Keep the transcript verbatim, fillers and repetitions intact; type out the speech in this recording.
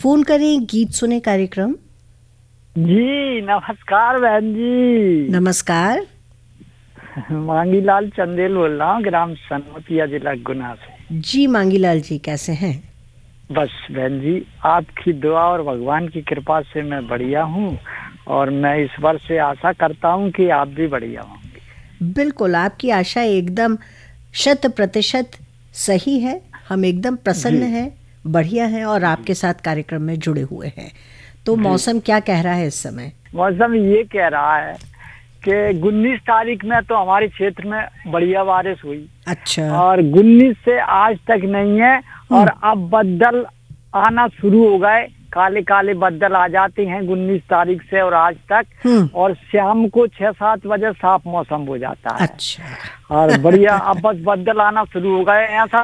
Phone करें गीत सुने कार्यक्रम। जी नमस्कार बहन जी। नमस्कार। मांगीलाल चंदेल बोल रहा हूँ, ग्राम सनमतिया, जिला गुना से। जी मांगीलाल जी, कैसे हैं? बस बहन जी, आपकी दुआ और भगवान की कृपा से मैं बढ़िया हूँ, और मैं इस वर्ष से आशा करता हूँ कि आप भी बढ़िया होंगे। बिल्कुल, आपकी आशा एकदम शत प्रतिशत सही है। हम एकदम प्रसन्न जी हैं, बढ़िया हैं और जी आपके साथ कार्यक्रम में जुड़े हुए हैं। तो जी। मौसम क्या कह रहा है इस समय? मौसम ये कह रहा है कि उन्नीस तारीख में तो हमारे क्षेत्र में बढ़िया बारिश हुई, अच्छा। और उन्नीस से आज तक नहीं है। और अब बादल आना शुरू हो गए, काले काले बादल आ जाते हैं उन्नीस तारीख से और आज तक, हम्म। और शाम को छह सात बजे साफ मौसम हो जाता है। अच्छा। और बढ़िया अब बस बादल आना शुरू हो गए। ऐसा